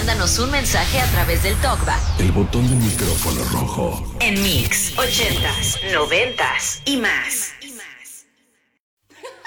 mándanos un mensaje a través del TalkBack. El botón del micrófono rojo. En Mix, 80s, 90s y más.